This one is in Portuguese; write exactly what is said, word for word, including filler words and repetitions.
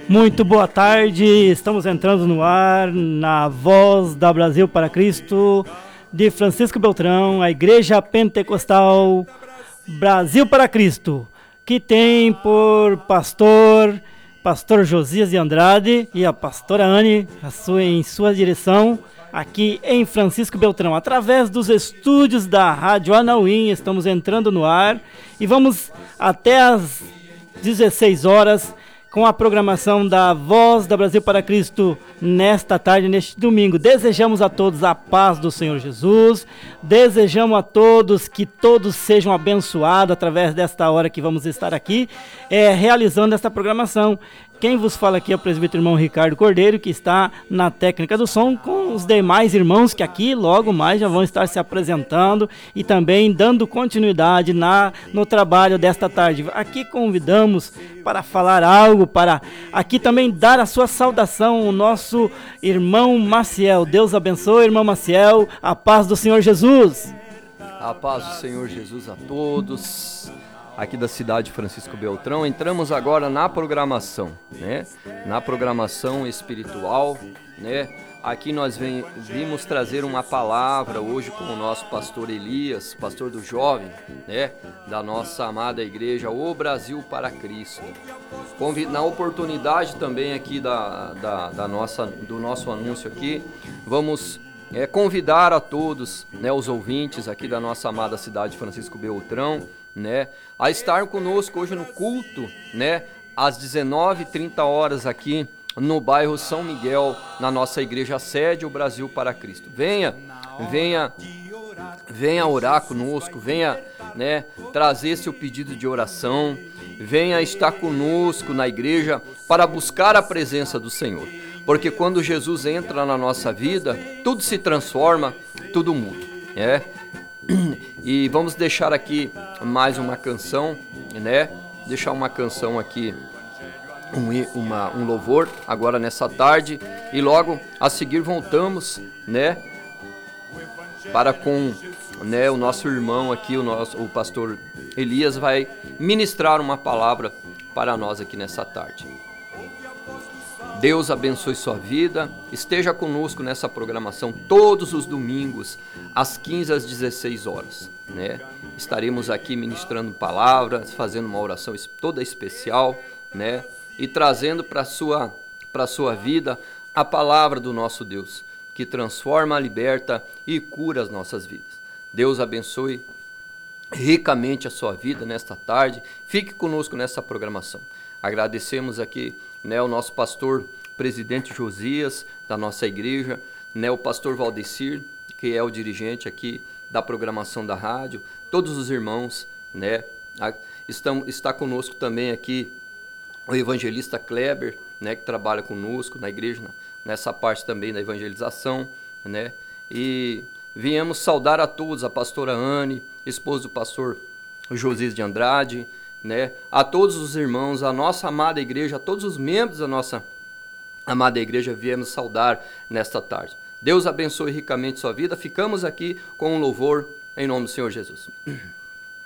Muito boa tarde, estamos entrando no ar na Voz da Brasil para Cristo, de Francisco Beltrão, a Igreja Pentecostal Brasil para Cristo, que tem por pastor, pastor Josias de Andrade e a pastora Anne a sua, em sua direção, aqui em Francisco Beltrão. Através dos estúdios da Rádio Anauim, estamos entrando no ar e vamos até às dezesseis horas com a programação da Voz da Brasil para Cristo nesta tarde, neste domingo. Desejamos a todos a paz do Senhor Jesus, desejamos a todos que todos sejam abençoados através desta hora que vamos estar aqui, é, realizando esta programação. Quem vos fala aqui é o presbítero irmão Ricardo Cordeiro, que está na técnica do som, com os demais irmãos que aqui logo mais já vão estar se apresentando e também dando continuidade na, no trabalho desta tarde. Aqui convidamos para falar algo, para aqui também dar a sua saudação, o nosso irmão Maciel. Deus abençoe, irmão Maciel, a paz do Senhor Jesus. A paz do Senhor Jesus a todos. Aqui da cidade de Francisco Beltrão, entramos agora na programação, né? Na programação espiritual, né? Aqui nós vem, vimos trazer uma palavra hoje com o nosso pastor Elias, pastor do jovem, né? Da nossa amada igreja, O Brasil para Cristo. Na oportunidade também aqui da, da, da nossa, do nosso anúncio aqui, vamos é, convidar a todos, né, os ouvintes aqui da nossa amada cidade de Francisco Beltrão, né, a estar conosco hoje no culto, né, às dezenove e trinta horas aqui no bairro São Miguel, na nossa igreja sede, o Brasil para Cristo. Venha, venha, venha orar conosco, venha, né, trazer seu pedido de oração, venha estar conosco na igreja para buscar a presença do Senhor. Porque quando Jesus entra na nossa vida, tudo se transforma, tudo muda, né? E vamos deixar aqui mais uma canção, né? Deixar uma canção aqui, um, uma, um louvor agora nessa tarde. E logo a seguir voltamos, né? Para com, né, o nosso irmão aqui, o, nosso, o pastor Elias vai ministrar uma palavra para nós aqui nessa tarde. Deus abençoe sua vida, esteja conosco nessa programação todos os domingos, às quinze às dezesseis horas, né? Estaremos aqui ministrando palavras, fazendo uma oração toda especial, né? E trazendo para a sua, para a sua vida a palavra do nosso Deus, que transforma, liberta e cura as nossas vidas. Deus abençoe ricamente a sua vida nesta tarde, fique conosco nessa programação. Agradecemos aqui, né, o nosso pastor presidente Josias da nossa igreja, né, o pastor Valdecir, que é o dirigente aqui da programação da rádio, todos os irmãos, né, estão, está conosco também aqui o evangelista Kleber, né, que trabalha conosco na igreja, nessa parte também da evangelização, né, e viemos saudar a todos, a pastora Anne, esposa do pastor Josias de Andrade, né, a todos os irmãos, a nossa amada igreja, a todos os membros da nossa amada igreja, viemos saudar nesta tarde. Deus abençoe ricamente sua vida. Ficamos aqui com um louvor em nome do Senhor Jesus.